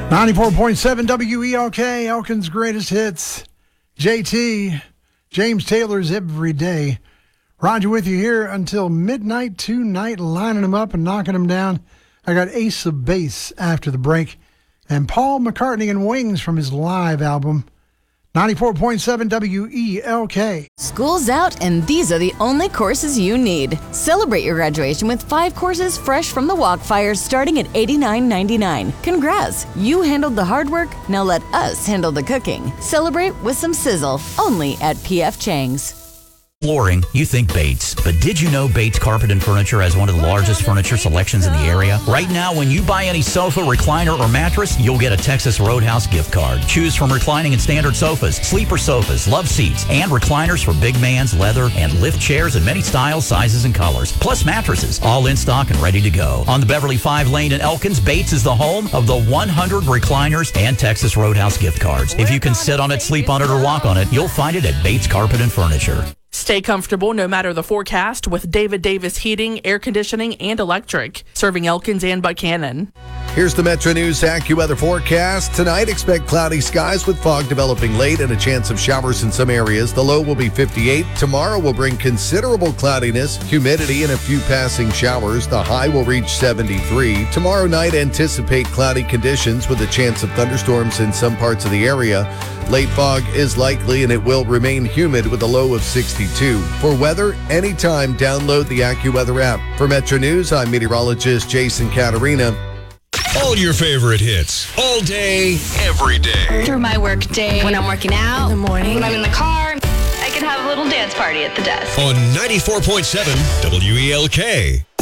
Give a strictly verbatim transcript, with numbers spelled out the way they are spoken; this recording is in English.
ninety-four point seven W E L K, Elkin's Greatest Hits. J T, James Taylor's Every Day. Roger with you here until midnight tonight, lining them up and knocking them down. I got Ace of Base after the break. And Paul McCartney and Wings from his live album. ninety-four point seven W E L K. School's out, and these are the only courses you need. Celebrate your graduation with five courses fresh from the Walkfire starting at eighty-nine ninety-nine. Congrats! You handled the hard work, now let us handle the cooking. Celebrate with some sizzle, only at P F Chang's. Flooring, you think Bates. But did you know Bates Carpet and Furniture has one of the largest furniture selections in the area? Right now, when you buy any sofa, recliner, or mattress, you'll get a Texas Roadhouse gift card. Choose from reclining and standard sofas, sleeper sofas, love seats, and recliners for big mans, leather, and lift chairs in many styles, sizes, and colors. Plus mattresses, all in stock and ready to go. On the Beverly five lane in Elkins, Bates is the home of the one hundred recliners and Texas Roadhouse gift cards. If you can sit on it, sleep on it, or walk on it, you'll find it at Bates Carpet and Furniture. Stay comfortable no matter the forecast with David Davis Heating, Air Conditioning, and Electric, serving Elkins and Buchanan. Here's the Metro News AccuWeather forecast. Tonight, expect cloudy skies with fog developing late and a chance of showers in some areas. The low will be fifty-eight. Tomorrow will bring considerable cloudiness, humidity, and a few passing showers. The high will reach seventy-three. Tomorrow night, anticipate cloudy conditions with a chance of thunderstorms in some parts of the area. Late fog is likely, and it will remain humid with a low of sixty-two. For weather, anytime, download the AccuWeather app. For Metro News, I'm meteorologist Jason Caterina. All your favorite hits, all day, every day. Through my work day, when I'm working out, in the morning, when I'm in the car, I can have a little dance party at the desk. On ninety-four point seven W E L K.